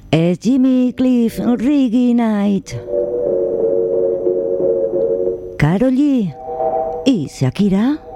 Es Jimmy Cliff, Reggae Night. Karol G y Shakira.